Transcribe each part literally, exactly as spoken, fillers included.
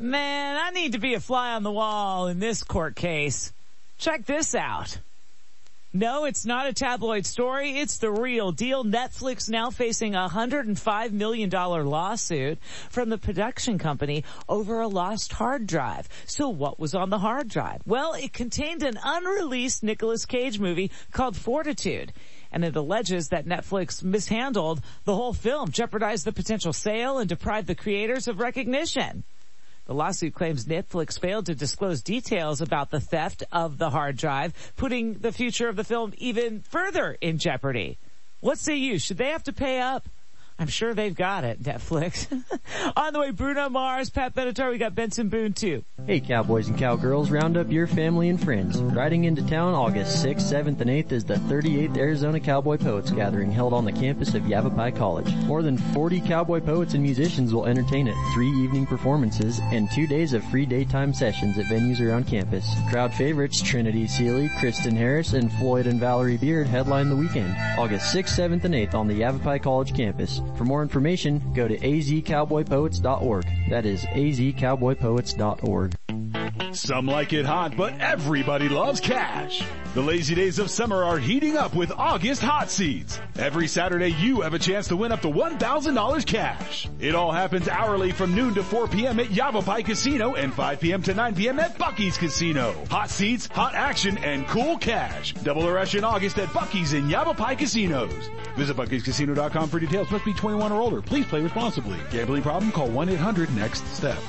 Man, I need to be a fly on the wall in this court case. Check this out. No, it's not a tabloid story. It's the real deal. Netflix now facing a one hundred five million dollars lawsuit from the production company over a lost hard drive. So what was on the hard drive? Well, it contained an unreleased Nicolas Cage movie called Fortitude. And it alleges that Netflix mishandled the whole film, jeopardized the potential sale, and deprived the creators of recognition. The lawsuit claims Netflix failed to disclose details about the theft of the hard drive, putting the future of the film even further in jeopardy. What say you? Should they have to pay up? I'm sure they've got it, Netflix. On the way, Bruno Mars, Pat Benatar, we got Benson Boone too. Hey cowboys and cowgirls, round up your family and friends. Riding into town August sixth, seventh, and eighth is the thirty-eighth Arizona Cowboy Poets Gathering held on the campus of Yavapai College. More than forty cowboy poets and musicians will entertain at three evening performances and two days of free daytime sessions at venues around campus. Crowd favorites Trinity Seeley, Kristen Harris, and Floyd and Valerie Beard headline the weekend. August sixth, seventh, and eighth on the Yavapai College campus. For more information, go to a z cowboy poets dot org. That is a z cowboy poets dot org. Some like it hot, but everybody loves cash. The lazy days of summer are heating up with August Hot Seats. Every Saturday, you have a chance to win up to one thousand dollars cash. It all happens hourly from noon to four p.m. at Yavapai Casino and five p.m. to nine p.m. at Buc-ee's Casino. Hot seats, hot action, and cool cash. Double the rush in August at Buc-ee's and Yavapai Casinos. Visit Buc Ee's Casino dot com for details. Must be twenty-one or older. Please play responsibly. Gambling problem? Call one eight hundred next step.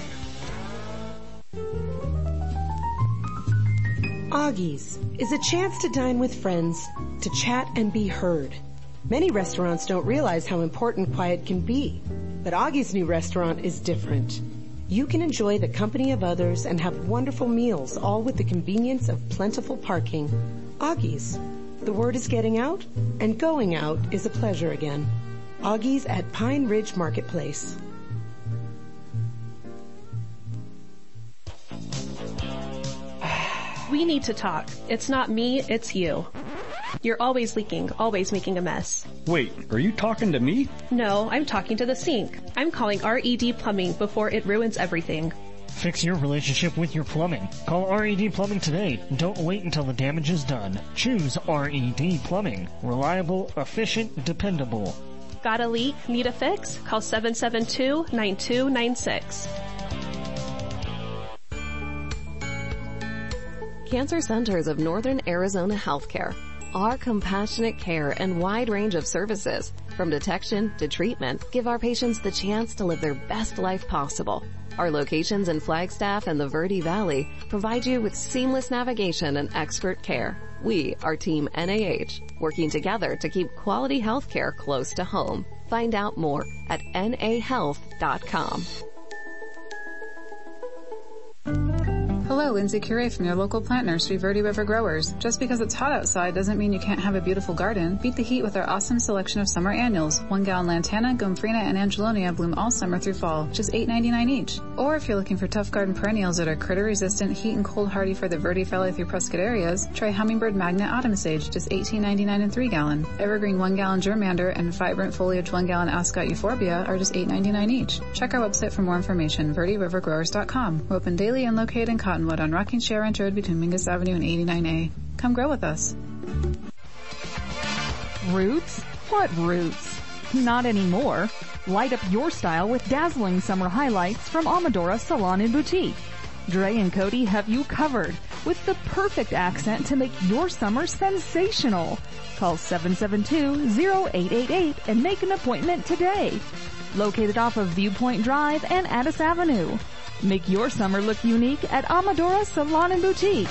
Augie's is a chance to dine with friends, to chat and be heard. Many restaurants don't realize how important quiet can be, but Augie's new restaurant is different. You can enjoy the company of others and have wonderful meals, all with the convenience of plentiful parking. Augie's. The word is getting out, and going out is a pleasure again. Augie's at Pine Ridge Marketplace. We need to talk. It's not me, it's you. You're always leaking, always making a mess. Wait, are you talking to me? No, I'm talking to the sink. I'm calling R E D Plumbing before it ruins everything. Fix your relationship with your plumbing. Call R E D Plumbing today. Don't wait until the damage is done. Choose R E D Plumbing. Reliable, efficient, dependable. Got a leak? Need a fix? Call seven seven two, nine two nine six. Cancer Centers of Northern Arizona Healthcare. Our compassionate care and wide range of services, from detection to treatment, give our patients the chance to live their best life possible. Our locations in Flagstaff and the Verde Valley provide you with seamless navigation and expert care. We are Team N A H, working together to keep quality health care close to home. Find out more at N A health dot com. Hello, Lindsay Curie from your local plant nursery, Verde River Growers. Just because it's hot outside doesn't mean you can't have a beautiful garden. Beat the heat with our awesome selection of summer annuals. One gallon Lantana, Gomphrena, and Angelonia bloom all summer through fall, just eight ninety-nine each. Or if you're looking for tough garden perennials that are critter resistant, heat and cold hardy for the Verde Valley through Prescott areas, try Hummingbird Magnet Autumn Sage, just eighteen ninety-nine in three gallon. Evergreen one gallon Germander and Vibrant Foliage one gallon Ascot Euphorbia are just eight ninety-nine each. Check our website for more information, verde river growers dot com. We're open daily and located in Cottonwood on Rocking Chair Ranch Road between Mingus Avenue and eighty-nine A. Come grow with us. Roots? What roots? Not anymore. Light up your style with dazzling summer highlights from Amadora Salon and Boutique. Dre and Cody have you covered with the perfect accent to make your summer sensational. Call seven seven two, zero eight eight eight and make an appointment today. Located off of Viewpoint Drive and Addis Avenue. Make your summer look unique at Amadora Salon and Boutique.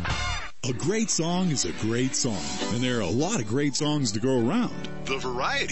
A great song is a great song, and there are a lot of great songs to go around. The variety